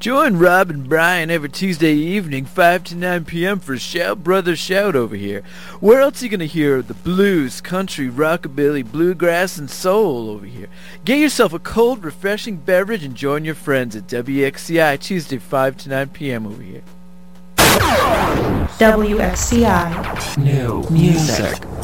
Join Rob and Brian every Tuesday evening, 5 to 9 p.m. for Shout Brother Shout over here. Where else are you going to hear the blues, country, rockabilly, bluegrass, and soul over here? Get yourself a cold, refreshing beverage and join your friends at WXCI Tuesday, 5 to 9 p.m. over here. WXCI. New music.